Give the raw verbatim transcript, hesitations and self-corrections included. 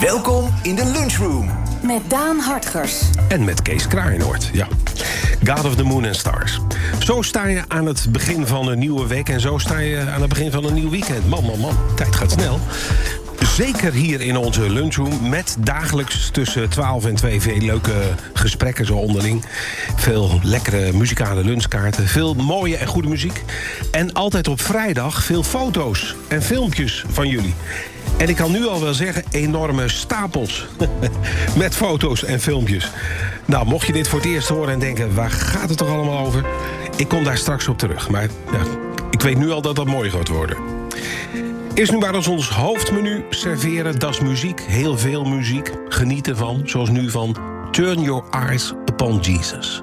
Welkom in de lunchroom. Met Daan Hartgers. En met Kees Kraaienoord, ja. God of the Moon and Stars. Zo sta je aan het begin van een nieuwe week... en zo sta je aan het begin van een nieuw weekend. Man, man, man, tijd gaat snel. Zeker hier in onze lunchroom, met dagelijks tussen twaalf en twee... veel leuke gesprekken zo onderling. Veel lekkere muzikale lunchkaarten. Veel mooie en goede muziek. En altijd op vrijdag veel foto's en filmpjes van jullie. En ik kan nu al wel zeggen, enorme stapels met foto's en filmpjes. Nou, mocht je dit voor het eerst horen en denken... waar gaat het toch allemaal over? Ik kom daar straks op terug. Maar ja, ik weet nu al dat dat mooi gaat worden. Eerst nu maar eens ons hoofdmenu serveren. Dat is muziek, heel veel muziek. Geniet ervan, zoals nu van Turn Your Eyes Upon Jesus.